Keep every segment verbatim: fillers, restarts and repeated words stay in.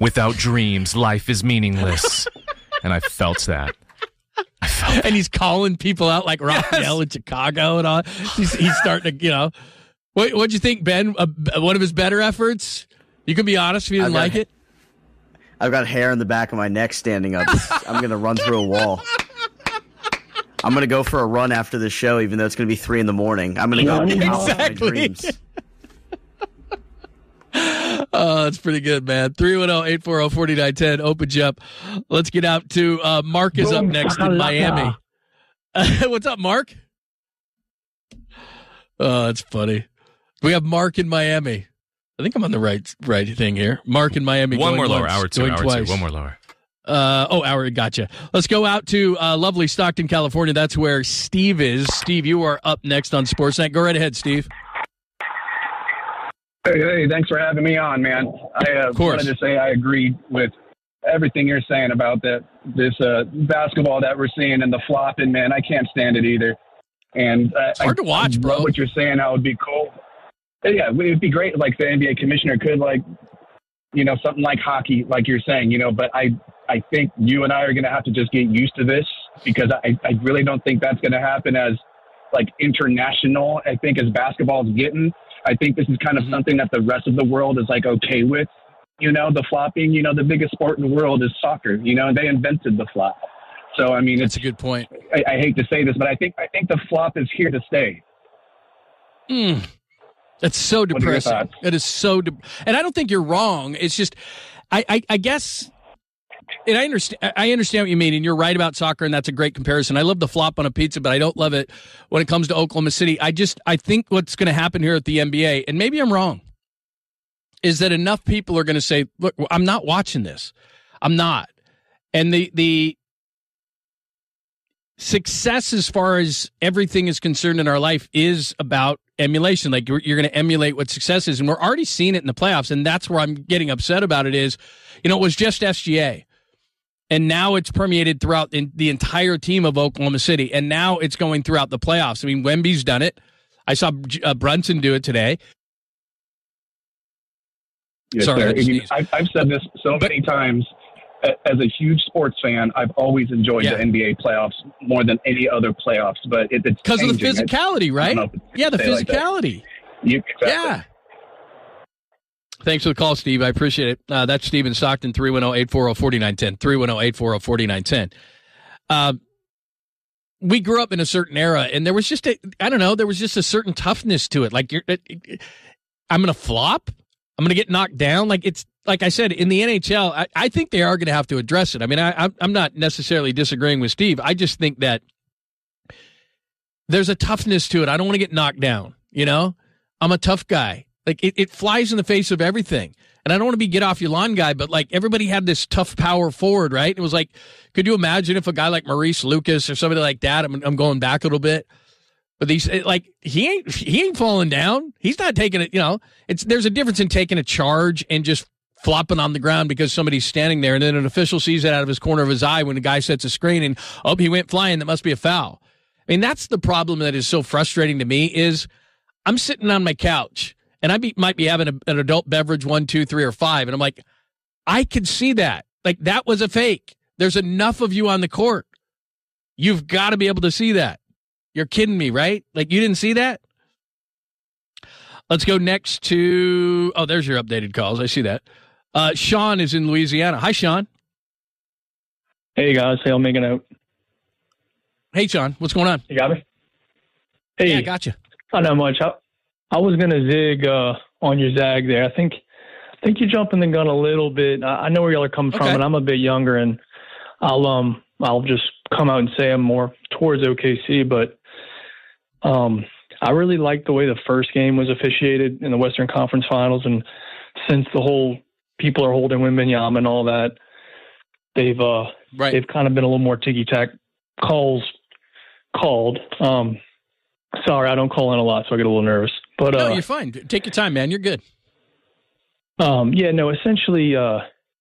Without dreams, life is meaningless. And I felt that. I felt that. And he's calling people out like Raphael yes. in Chicago and all. He's, he's starting to, you know. What, what'd you think, Ben? Uh, one of his better efforts? You can be honest if you didn't got, like it. I've got hair in the back of my neck standing up. I'm going to run through a wall. I'm going to go for a run after the show, even though it's going to be three in the morning. I'm going to go out and exactly. my dreams. Oh, that's pretty good, man. three one zero, eight four zero, four nine one zero opens you up. Let's get out to uh, Mark is up next in Miami. Uh, what's up, Mark? Oh, that's funny. We have Mark in Miami. I think I'm on the right right thing here. Mark in Miami. One more once, lower, hour two, hour twice. two. One more lower. Uh, oh, hour, gotcha. Let's go out to uh, lovely Stockton, California. That's where Steve is. Steve, you are up next on Sportsnet. Go right ahead, Steve. Hey, hey, thanks for having me on, man. I uh, wanted to say I agree with everything you're saying about that this uh, basketball that we're seeing and the flopping, man. I can't stand it either. And uh, it's hard I, to watch, I bro. Love what you're saying, how it would be cool. Yeah, it would be great. Like the N B A commissioner could, like, you know, something like hockey, like you're saying, you know. But I, I think you and I are going to have to just get used to this because I, I really don't think that's going to happen as like international. I think as basketball is getting. I think this is kind of something that the rest of the world is like okay with, you know, the flopping. You know, the biggest sport in the world is soccer. You know, and they invented the flop. So I mean, that's it's a good point. I, I hate to say this, but I think I think the flop is here to stay. Mm. That's so depressing. It is so, de- and I don't think you're wrong. It's just, I, I, I guess. And I understand. I understand what you mean, and you're right about soccer, and that's a great comparison. I love the flop on a pizza, but I don't love it when it comes to Oklahoma City. I just, I think what's going to happen here at the N B A, and maybe I'm wrong, is that enough people are going to say, "Look, I'm not watching this. I'm not." And the the success, as far as everything is concerned in our life, is about emulation. Like you're, you're going to emulate what success is, and we're already seeing it in the playoffs. And that's where I'm getting upset about it. Is, you know, it was just S G A. And now it's permeated throughout the entire team of Oklahoma City. And now it's going throughout the playoffs. I mean, Wemby's done it. I saw uh, Brunson do it today. Yes, Sorry, sir. I mean, I've, I've said this so many times. As a huge sports fan, I've always enjoyed yeah. the N B A playoffs more than any other playoffs. But it, it's because of the physicality, I, right? I yeah, the physicality. Like you, exactly. Yeah. Thanks for the call, Steve. I appreciate it. Uh, that's Steve in Stockton, three one zero, eight four zero, four nine one zero, three one zero, eight four zero, four nine one zero. Uh, we grew up in a certain era, and there was just a, I don't know, there was just a certain toughness to it. Like, you're, it, it, I'm going to flop. I'm going to get knocked down. Like, it's, like I said, in the N H L, I, I think they are going to have to address it. I mean, I, I'm not necessarily disagreeing with Steve. I just think that there's a toughness to it. I don't want to get knocked down, you know? I'm a tough guy. Like, it, it flies in the face of everything. And I don't want to be get off your lawn guy, but, like, everybody had this tough power forward, right? It was like, could you imagine if a guy like Maurice Lucas or somebody like that, I'm, I'm going back a little bit, but these, like, he ain't he ain't falling down. He's not taking it, you know. It's There's a difference in taking a charge and just flopping on the ground because somebody's standing there, and then an official sees it out of his corner of his eye when the guy sets a screen, and, oh, he went flying. That must be a foul. I mean, that's the problem that is so frustrating to me is I'm sitting on my couch, and I be, might be having a, an adult beverage, one, two, three, or five. And I'm like, I could see that. Like, that was a fake. There's enough of you on the court. You've got to be able to see that. You're kidding me, right? Like, you didn't see that? Let's go next to, oh, there's your updated calls. I see that. Uh, Sean is in Louisiana. Hi, Sean. Hey, guys. Hey, I'll make a note. Hey, Sean. What's going on? You got me? Hey. Yeah, I got you. Not that much. I, I was going to zig uh, on your zag there. I think I think you're jumping the gun a little bit. I, I know where y'all are coming okay. from, and I'm a bit younger, and I'll um I'll just come out and say I'm more towards O K C, but um I really like the way the first game was officiated in the Western Conference Finals, and since the whole people are holding Wembanyama and all that, they've uh right. they've kind of been a little more ticky-tack calls called. Um, sorry, I don't call in a lot, so I get a little nervous. But no, uh, you're fine. Take your time, man. You're good. Um, yeah, no, essentially, uh,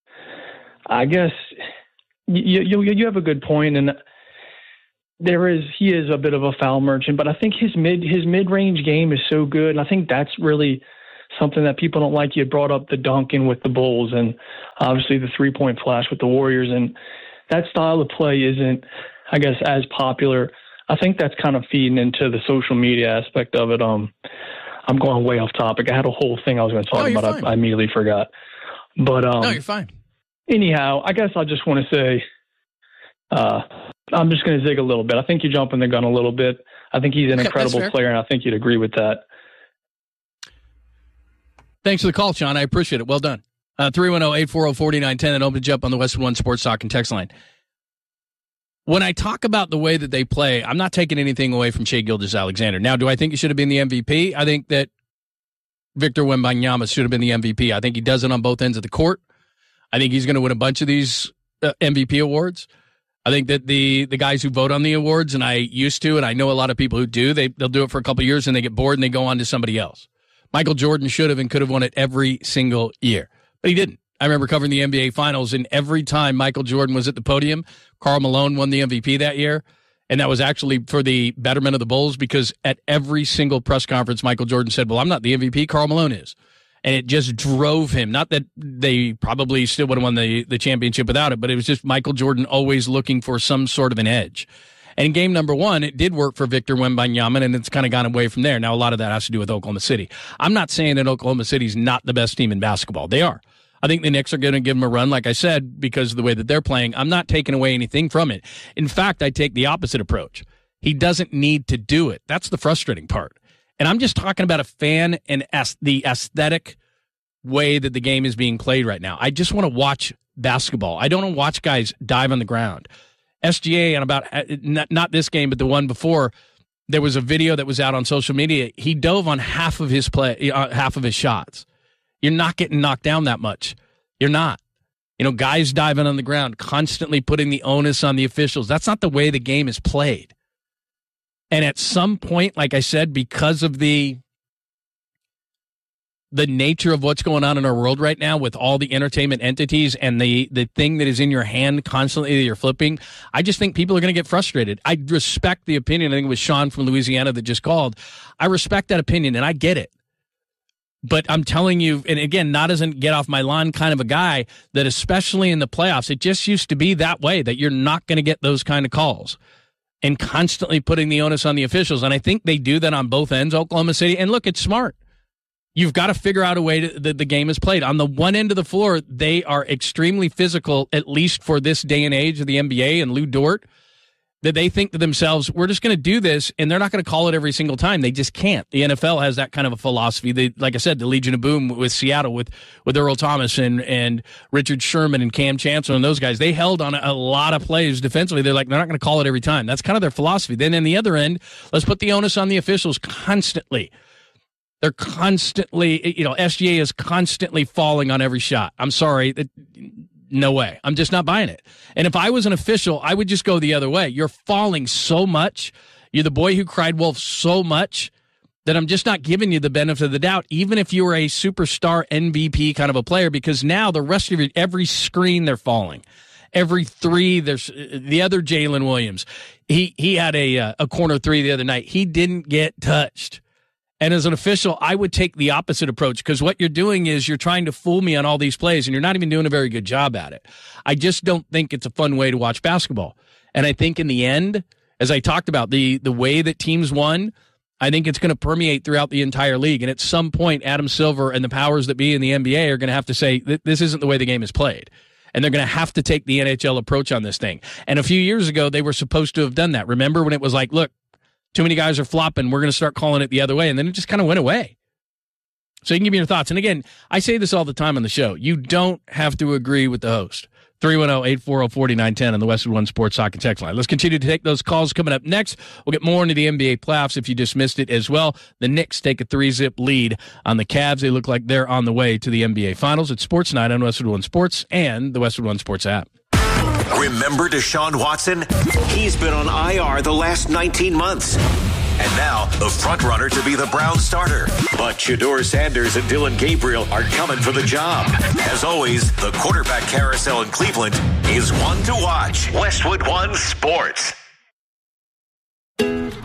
I guess you, you you have a good point, and there is he is a bit of a foul merchant, but I think his mid his mid range game is so good, and I think that's really something that people don't like. You brought up the dunking with the Bulls and obviously the three-point flash with the Warriors. And that style of play isn't, I guess, as popular. I think that's kind of feeding into the social media aspect of it. Um, I'm going way off topic. I had a whole thing I was going to talk no, about. I, I immediately forgot. But um, no, you're fine. Anyhow, I guess I just want to say uh, I'm just going to zig a little bit. I think you're jumping the gun a little bit. I think he's an okay, incredible player, and I think you'd agree with that. Thanks for the call, Sean. I appreciate it. Well done. Uh, three one zero, eight four zero, four nine one zero and opens up on the Westwood One Sports Talk and text line. When I talk about the way that they play, I'm not taking anything away from Shai Gilgeous-Alexander. Now, do I think he should have been the M V P? I think that Victor Wembanyama should have been the M V P. I think he does it on both ends of the court. I think he's going to win a bunch of these uh, M V P awards. I think that the the guys who vote on the awards, and I used to, and I know a lot of people who do, they, they'll do it for a couple of years and they get bored and they go on to somebody else. Michael Jordan should have and could have won it every single year, but he didn't. I remember covering the N B A Finals, and every time Michael Jordan was at the podium, Karl Malone won the M V P that year, and that was actually for the betterment of the Bulls because at every single press conference, Michael Jordan said, well, I'm not the M V P, Karl Malone is. And it just drove him. Not that they probably still would have won the, the championship without it, but it was just Michael Jordan always looking for some sort of an edge. And in game number one, it did work for Victor Wembanyama, and it's kind of gone away from there. Now, a lot of that has to do with Oklahoma City. I'm not saying that Oklahoma City's not the best team in basketball. They are. I think the Knicks are going to give them a run, like I said, because of the way that they're playing. I'm not taking away anything from it. In fact, I take the opposite approach. He doesn't need to do it. That's the frustrating part. And I'm just talking about a fan and as the aesthetic way that the game is being played right now. I just want to watch basketball. I don't want to watch guys dive on the ground. S G A, and about not, not this game, but the one before, there was a video that was out on social media. He dove on half of his play, uh, half of his shots. You're not getting knocked down that much. You're not. You know, guys diving on the ground, constantly putting the onus on the officials. That's not the way the game is played. And at some point, like I said, because of the the nature of what's going on in our world right now with all the entertainment entities and the, the thing that is in your hand constantly that you're flipping, I just think people are going to get frustrated. I respect the opinion. I think it was Sean from Louisiana that just called. I respect that opinion, and I get it. But I'm telling you, and again, not as a get off my lawn kind of a guy, that especially in the playoffs, it just used to be that way, that you're not going to get those kind of calls and constantly putting the onus on the officials. And I think they do that on both ends, Oklahoma City. And look, it's smart. You've got to figure out a way to, that the game is played. On the one end of the floor, they are extremely physical, at least for this day and age of the N B A and Lou Dort, that they think to themselves, we're just going to do this, and they're not going to call it every single time. They just can't. The N F L has that kind of a philosophy. They, like I said, the Legion of Boom with Seattle, with, with Earl Thomas and, and Richard Sherman and Cam Chancellor and those guys, they held on a, a lot of plays defensively. They're like, they're not going to call it every time. That's kind of their philosophy. Then on the other end, let's put the onus on the officials constantly. They're constantly, you know, S G A is constantly falling on every shot. I'm sorry. No way. I'm just not buying it. And if I was an official, I would just go the other way. You're falling so much. You're the boy who cried wolf so much that I'm just not giving you the benefit of the doubt, even if you were a superstar M V P kind of a player, because now the rest of your, every screen they're falling. Every three, there's the other Jalen Williams. He he had a a corner three the other night. He didn't get touched. And as an official, I would take the opposite approach, because what you're doing is you're trying to fool me on all these plays, and you're not even doing a very good job at it. I just don't think it's a fun way to watch basketball. And I think in the end, as I talked about, the the way that teams won, I think it's going to permeate throughout the entire league. And at some point, Adam Silver and the powers that be in the N B A are going to have to say, this isn't the way the game is played. And they're going to have to take the N H L approach on this thing. And a few years ago, they were supposed to have done that. Remember when it was like, look, too many guys are flopping, we're going to start calling it the other way. And then it just kind of went away. So you can give me your thoughts. And again, I say this all the time on the show. You don't have to agree with the host. three one zero, eight four zero, four nine one zero on the Westwood One Sports Talk and Text line. Let's continue to take those calls coming up next. We'll get more into the N B A playoffs if you just missed it as well. The Knicks take a three-zip lead on the Cavs. They look like they're on the way to the N B A Finals. It's Sports Night on Westwood One Sports and the Westwood One Sports app. Remember Deshaun Watson? He's been on I R the last nineteen months. And now, the front-runner to be the Browns starter. But Shedeur Sanders and Dillon Gabriel are coming for the job. As always, the quarterback carousel in Cleveland is one to watch. Westwood One Sports.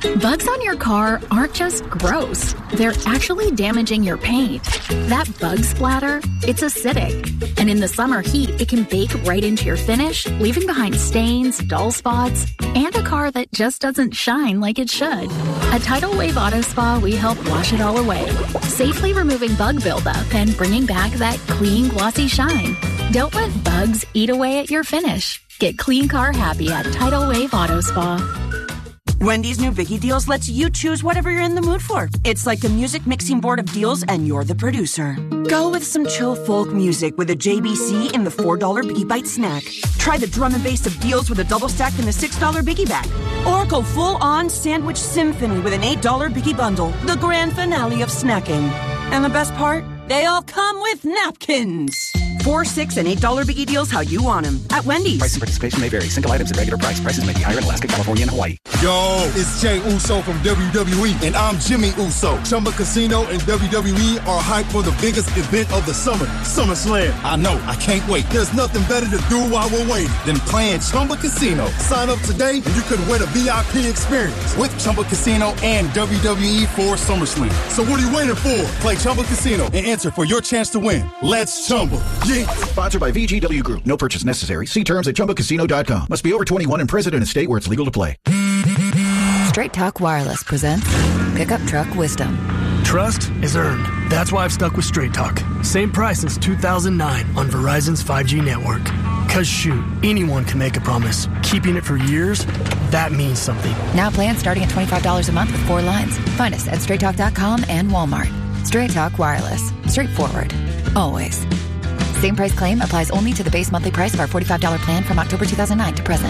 Bugs on your car aren't just gross. They're actually damaging your paint. That bug splatter, it's acidic. And in the summer heat, it can bake right into your finish, leaving behind stains, dull spots, and a car that just doesn't shine like it should. At Tidal Wave Auto Spa, we help wash it all away, safely removing bug buildup and bringing back that clean, glossy shine. Don't let bugs eat away at your finish. Get clean car happy at Tidal Wave Auto Spa. Wendy's new Biggie Deals lets you choose whatever you're in the mood for. It's like a music mixing board of deals, and you're the producer. Go with some chill folk music with a J B C in the four dollar Biggie Bite snack. Try the drum and bass of deals with a double stack in the six dollar Biggie Bag. Or go full-on sandwich symphony with an eight dollar Biggie Bundle, the grand finale of snacking. And the best part? They all come with napkins. Four, six, and eight dollar Biggie Deals how you want them at Wendy's. Price and participation may vary. Single items at regular price. Prices may be higher in Alaska, California, and Hawaii. Yo, it's Jay Uso from W W E, and I'm Jimmy Uso. Chumba Casino and W W E are hyped for the biggest event of the summer, SummerSlam. I know, I can't wait. There's nothing better to do while we're waiting than playing Chumba Casino. Sign up today, and you could win a V I P experience with Chumba Casino and W W E for SummerSlam. So what are you waiting for? Play Chumba Casino and enter for your chance to win. Let's Chumba. Yeah. Sponsored by V G W Group. No purchase necessary. See terms at chumba casino dot com. Must be over twenty-one and present in a state where it's legal to play. Straight Talk Wireless presents Pickup Truck Wisdom. Trust is earned. That's why I've stuck with Straight Talk. Same price since two thousand nine on Verizon's five G network. Cause shoot, anyone can make a promise. Keeping it for years, that means something. Now plans starting at twenty-five dollars a month with four lines. Find us at straight talk dot com and Walmart. Straight Talk Wireless. Straightforward. Always. Same price claim applies only to the base monthly price of our forty-five dollars plan from October two thousand nine to present.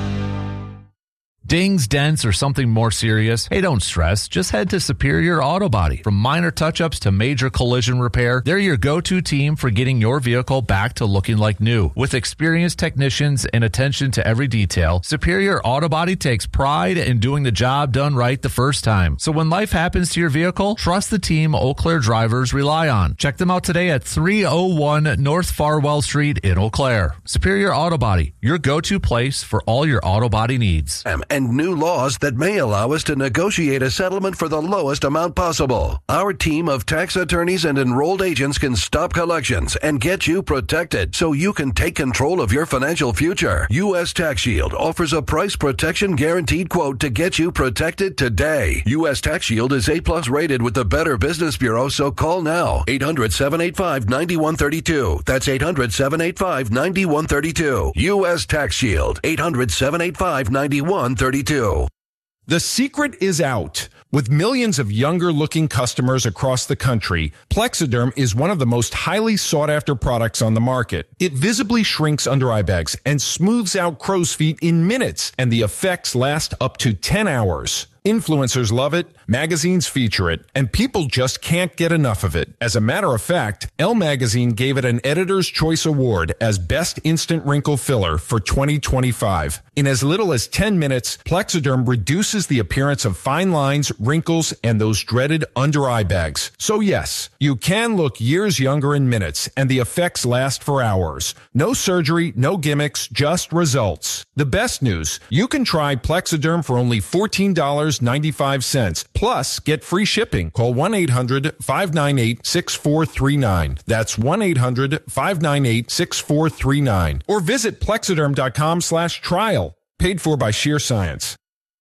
Dings, dents, or something more serious? Hey, don't stress. Just head to Superior Auto Body. From minor touch-ups to major collision repair, they're your go-to team for getting your vehicle back to looking like new. With experienced technicians and attention to every detail, Superior Auto Body takes pride in doing the job done right the first time. So when life happens to your vehicle, trust the team Eau Claire drivers rely on. Check them out today at three oh one North Farwell Street in Eau Claire. Superior Auto Body, your go-to place for all your auto body needs. And new laws that may allow us to negotiate a settlement for the lowest amount possible. Our team of tax attorneys and enrolled agents can stop collections and get you protected so you can take control of your financial future. U S Tax Shield offers a price protection guaranteed quote to get you protected today. U S Tax Shield is A plus rated with the Better Business Bureau, so call now. eight hundred, seven eight five, nine one three two. That's eight hundred, seven eight five, nine one three two. U S Tax Shield. eight hundred, seven eight five, nine one three two. The secret is out. With millions of younger-looking customers across the country, Plexiderm is one of the most highly sought-after products on the market. It visibly shrinks under-eye bags and smooths out crow's feet in minutes, and the effects last up to ten hours. Influencers love it, magazines feature it, and people just can't get enough of it. As a matter of fact, Elle Magazine gave it an Editor's Choice Award as Best Instant Wrinkle Filler for twenty twenty-five. In as little as ten minutes, Plexiderm reduces the appearance of fine lines, wrinkles, and those dreaded under-eye bags. So yes, you can look years younger in minutes, and the effects last for hours. No surgery, no gimmicks, just results. The best news, you can try Plexiderm for only fourteen dollars and ninety-five cents. Plus, get free shipping. Call one eight hundred, five nine eight, six four three nine. That's one eight hundred, five nine eight, six four three nine. Or visit plexiderm.com slash trial. Paid for by Sheer Science.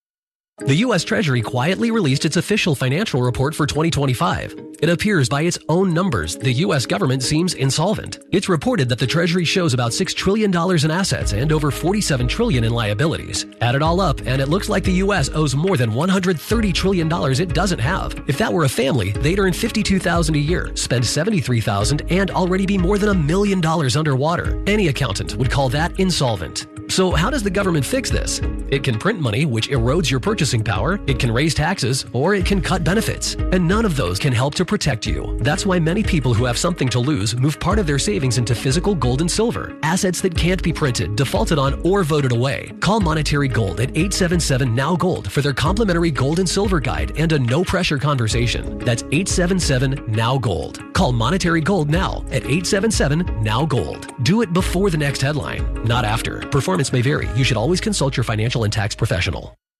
The U S Treasury quietly released its official financial report for twenty twenty-five. It appears by its own numbers, the U S government seems insolvent. It's reported that the Treasury shows about six trillion dollars in assets and over forty-seven trillion dollars in liabilities. Add it all up, and it looks like the U S owes more than one hundred thirty trillion dollars it doesn't have. If that were a family, they'd earn fifty-two thousand dollars a year, spend seventy-three thousand dollars, and already be more than a million dollars underwater. Any accountant would call that insolvent. So how does the government fix this? It can print money, which erodes your purchasing power, it can raise taxes, or it can cut benefits. And none of those can help to protect you. That's why many people who have something to lose move part of their savings into physical gold and silver, assets that can't be printed, defaulted on, or voted away. Call Monetary Gold at eight seven seven, N O W Gold for their complimentary gold and silver guide and a no-pressure conversation. That's eight seven seven, N O W Gold. Call Monetary Gold now at eight seven seven, N O W Gold. Do it before the next headline, not after. Performance may vary. You should always consult your financial and tax professional.